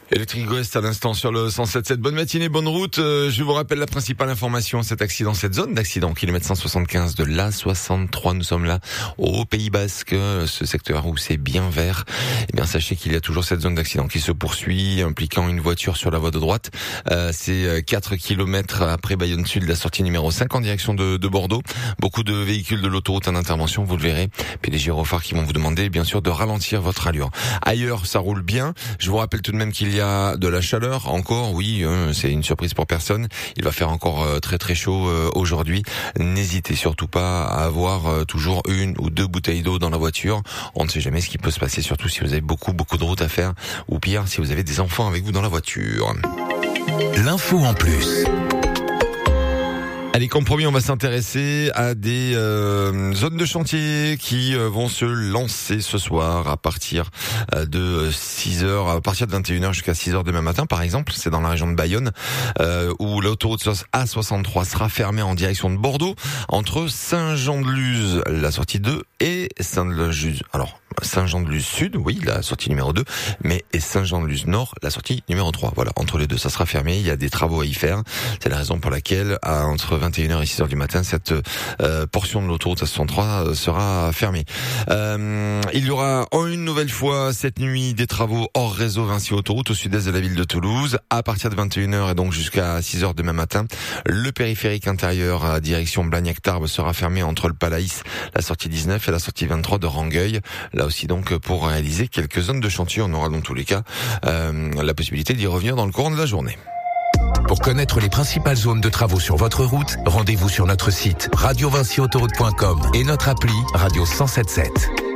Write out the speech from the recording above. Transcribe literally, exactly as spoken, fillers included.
Electric West à l'instant sur le cent sept sept. Bonne matinée, bonne route. Euh, je vous rappelle la principale information, cet accident, cette zone d'accident, kilomètre cent soixante-quinze de l'A soixante-trois. Nous sommes là au Pays Basque, ce secteur où c'est bien vert. Eh bien, sachez qu'il y a toujours cette zone d'accident qui se poursuit, impliquant une voiture sur la voie de droite. Euh, c'est quatre kilomètres après Bayonne Sud, la sortie numéro cinq en direction de, de Bordeaux. Beaucoup de véhicules de l'autoroute en intervention, vous le verrez. Puis des gyrophares qui vont vous demander, bien sûr, de ralentir votre allure. Ailleurs, ça roule bien. Je vous rappelle tout de même qu'il y a Il y a de la chaleur encore, oui, euh, c'est une surprise pour personne. Il va faire encore euh, très très chaud euh, aujourd'hui. N'hésitez surtout pas à avoir euh, toujours une ou deux bouteilles d'eau dans la voiture. On ne sait jamais ce qui peut se passer, surtout si vous avez beaucoup beaucoup de route à faire, ou pire, si vous avez des enfants avec vous dans la voiture. L'info en plus. Allez, comme promis, on va s'intéresser à des euh, zones de chantier qui euh, vont se lancer ce soir à partir euh, de six heures, à partir de vingt et une heures jusqu'à six heures demain matin, par exemple. C'est dans la région de Bayonne, euh, où l'autoroute A soixante-trois sera fermée en direction de Bordeaux, entre Saint-Jean-de-Luz, la sortie deux, et Saint-Jean-de-Luz. Alors, Saint-Jean-de-Luz Sud, oui, la sortie numéro deux, mais et Saint-Jean-de-Luz Nord, la sortie numéro trois. Voilà, entre les deux, ça sera fermé. Il y a des travaux à y faire. C'est la raison pour laquelle, à, entre vingt et une heures et six heures du matin, cette euh, portion de l'autoroute A soixante-trois sera fermée. Euh, il y aura une nouvelle fois cette nuit des travaux hors réseau Vinci Autoroute au sud-est de la ville de Toulouse. À partir de vingt et une heures et donc jusqu'à six heures demain matin, le périphérique intérieur à direction Blagnac-Tarbes sera fermé entre le Palaïs, la sortie dix-neuf et la sortie vingt-trois de Rangueil. Là aussi donc pour réaliser quelques zones de chantier, on aura dans tous les cas euh, la possibilité d'y revenir dans le courant de la journée. Pour connaître les principales zones de travaux sur votre route, rendez-vous sur notre site radio vinci autoroute point com et notre appli Radio cent soixante-dix-sept.